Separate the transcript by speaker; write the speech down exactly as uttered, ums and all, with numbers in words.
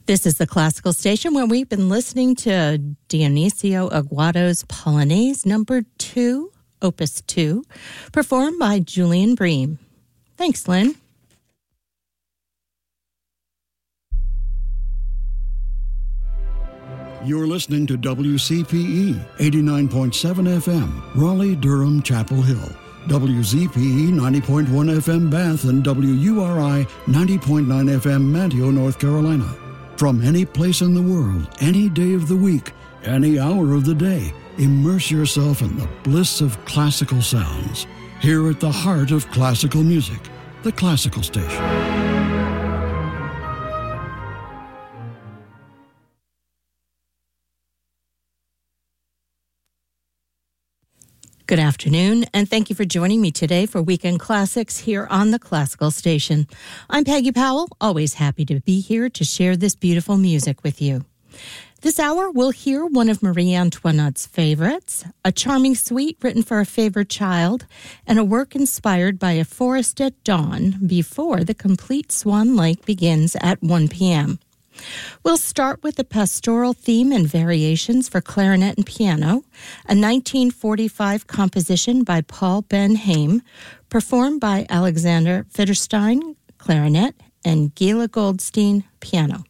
Speaker 1: This is the Classical Station where we've been listening to Dionisio Aguado's Polonaise Number Two, Opus Two, performed by Julian Bream. Thanks, Lynn.
Speaker 2: You're listening to W C P E eighty-nine point seven F M, Raleigh, Durham, Chapel Hill. W Z P E ninety point one F M, Bath, and W U R I ninety point nine F M, Manteo, North Carolina. From any place in the world, any day of the week, any hour of the day, immerse yourself in the bliss of classical sounds. Here at the heart of classical music, the Classical Station.
Speaker 1: Good afternoon, and thank you for joining me today for Weekend Classics here on the Classical Station. I'm Peggy Powell, always happy to be here to share this beautiful music with you. This hour, we'll hear one of Marie Antoinette's favorites, a charming suite written for a favorite child, and a work inspired by a forest at dawn before the complete Swan Lake begins at one p.m. We'll start with the pastoral theme and variations for clarinet and piano, a nineteen forty-five composition by Paul Ben Haim, performed by Alexander Fitterstein, clarinet, and Gila Goldstein, piano.